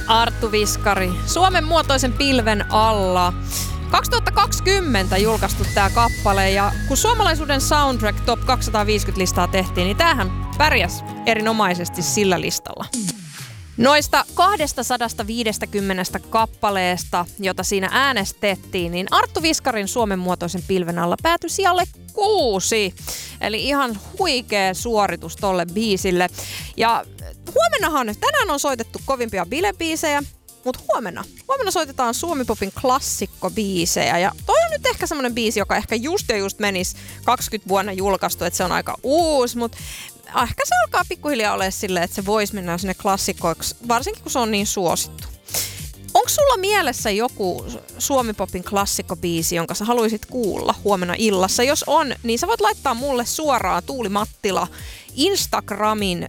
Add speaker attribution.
Speaker 1: Arttu Viskari, Suomen muotoisen pilven alla. 2020 julkaistu tää kappale, ja kun suomalaisuuden soundtrack Top 250-listaa tehtiin, niin tämähän pärjäs erinomaisesti sillä listalla. Noista 250 kappaleesta, jota siinä äänestettiin, niin Arttu Viskarin Suomen muotoisen pilven alla päätyi sijalle 6. Eli ihan huikea suoritus tolle biisille. Ja tänään on soitettu kovimpia bilebiisejä, mutta huomenna soitetaan Suomi-popin klassikkobiisejä. Ja toi on nyt ehkä semmonen biisi, joka ehkä just menisi 20 vuonna julkaistu, että se on aika uusi, mutta ehkä se alkaa pikkuhiljaa olemaan silleen, että se voisi mennä sinne klassikoiksi, varsinkin kun se on niin suosittu. Onko sulla mielessä joku Suomi-popin klassikkobiisi, jonka sä haluaisit kuulla huomenna illassa? Jos on, niin sä voit laittaa mulle suoraan Tuuli Mattila Instagramin